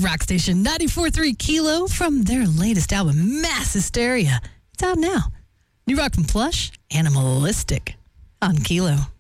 Rock Station 94.3 Kilo from their latest album, Mass Hysteria. It's out now. New rock from Plush, Animalistic on Kilo.